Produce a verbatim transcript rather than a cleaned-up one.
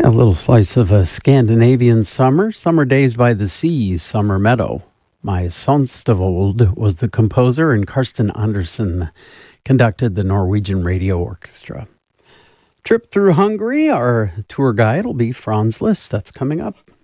A little slice of a Scandinavian summer, summer days by the sea, summer meadow. My Sonstavold was the composer, and Karsten Andersen conducted the Norwegian Radio Orchestra. Trip through Hungary, our tour guide will be Franz Liszt. That's coming up.